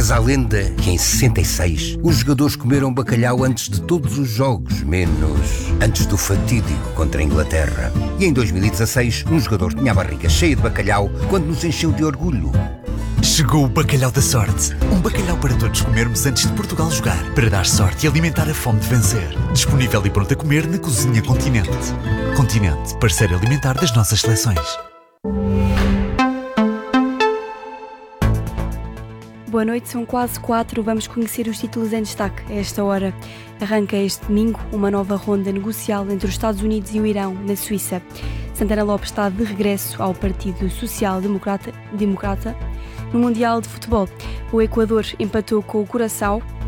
Reza a lenda que em 66 os jogadores comeram bacalhau antes de todos os jogos, menos antes do fatídico contra a Inglaterra. E em 2016 um jogador tinha a barriga cheia de bacalhau quando nos encheu de orgulho. Chegou o Bacalhau da Sorte. Um bacalhau para todos comermos antes de Portugal jogar. Para dar sorte e alimentar a fome de vencer. Disponível e pronto a comer na Cozinha Continente. Continente, parceiro alimentar das nossas seleções. Boa noite, são quase 4. Vamos conhecer os títulos em destaque a esta hora. Arranca este domingo uma nova ronda negocial entre os Estados Unidos e o Irão, na Suíça. Santana Lopes está de regresso ao Partido Social Democrata no Mundial de Futebol. O Equador empatou com o Curaçao